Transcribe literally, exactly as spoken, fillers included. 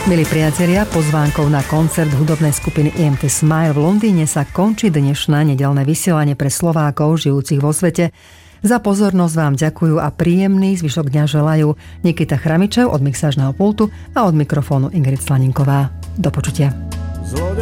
Milí priatelia, pozvánkou na koncert hudobnej skupiny í em té Smile v Londýne sa končí dnešné nedeľné vysielanie pre Slovákov žijúcich vo svete. Za pozornosť vám ďakujú a príjemný zvyšok dňa želajú Nikita Chramičev od mixážneho pultu a od mikrofónu Ingrid Slaninková. Do počutia.